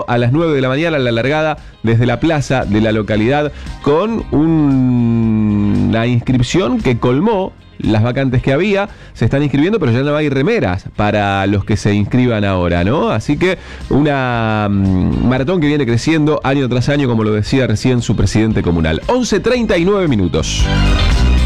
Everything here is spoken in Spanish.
a las 9 de la mañana la largada desde la plaza de la localidad con una inscripción que colmó las vacantes que había. Se están inscribiendo, pero ya no hay remeras para los que se inscriban ahora, ¿no? Así que una maratón que viene creciendo año tras año, como lo decía recién su presidente comunal. 11:39 minutos.